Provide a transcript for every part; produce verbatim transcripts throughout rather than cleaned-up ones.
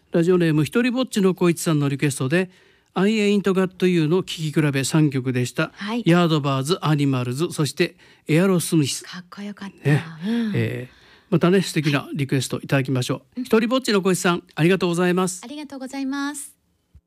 ラジオネームひとりぼっちの小一さんのリクエストでI Ain't Got You の聴き比べさんきょくでした、 はい、 ヤードバーズ、アニマルズ、そしてエアロスミス。 かっこよかった、 ねうんえー、またね素敵なリクエストいただきましょう。ひとりぼっちの小一さん、ありがとうございます。 ありがとうございます。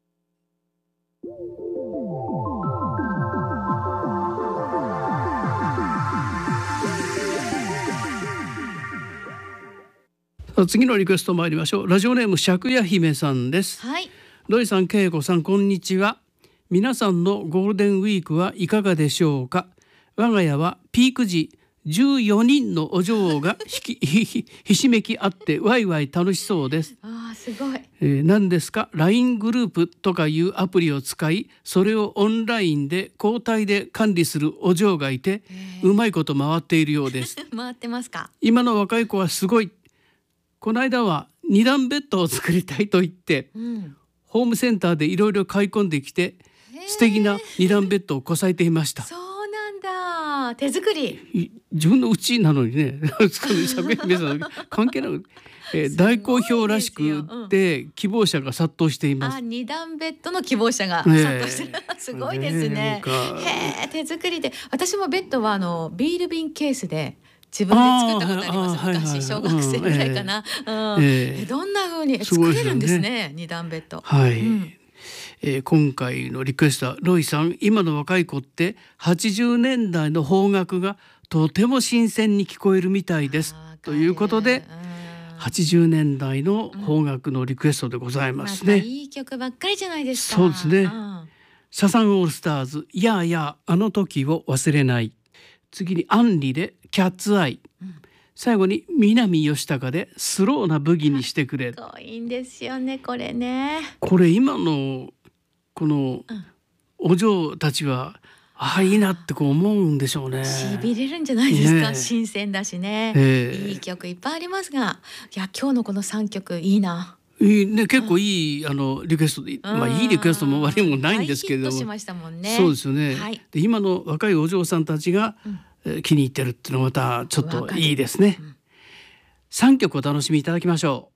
次のリクエスト参りましょう。ラジオネーム借家姫さんです。 はい、 ロイさん、ケイコさん、こんにちは。皆さんのゴールデンウィークはいかがでしょうか。我が家はピーク時じゅうよにんのお嬢がひきひひしめき合ってワイワイ楽しそうです。 あーすごい、 えー、何ですか ライン グループとかいうアプリを使い、それをオンラインで交代で管理するお嬢がいて、うまいこと回っているようです。 回ってますか。 今の若い子はすごい。この間は二段ベッドを作りたいと言って、 うん、 ホームセンターでいろいろ買い込んできて、素敵な二段ベッドをこさえていました。 そうなんだ、手作り。 自分の家なのにね関係なく、えー、大好評らしくて、うん、希望者が殺到しています。 あ、二段ベッドの希望者が殺到してる、ね、すごいですね。へー、手作りで。私もベッドはあのビール瓶ケースで自分で作ったことあります。昔、はいはい、小学生ぐらいかな、うん、えー、どんな風に作れるんですね、ね、二段ベッド。 はい、うん、えー、今回のリクエストはロイさん、今の若い子ってはちじゅうねんだいの邦楽がとても新鮮に聞こえるみたいですということで、うん、はちじゅうねんだいの邦楽のリクエストでございますね、 またいい曲ばっかりじゃないですか。 そうですね、うん、サザンオールスターズ、いやいやあの時を忘れない。次にアンリでキャッツアイ、うん、最後に南吉高でスローなブギにしてくれ。 かっこいいんですよね、これね。 これ今のこのお嬢たちは、うん、ああいいなってこう思うんでしょうね。 しびれるんじゃないですか、ね、新鮮だしね、 えー、 いい曲いっぱいありますが、いや今日のこのさんきょくいいな。 いいね、結構いい、うん、あのリクエストで、まあ、いいリクエストも悪いもないんですけれども、 大ヒットしましたもんね。 そうですよね、 はい、 で今の若いお嬢さんたちが、うん、気に入ってるっていうのはまたちょっといいですね、うん、さんきょくお楽しみいただきましょう。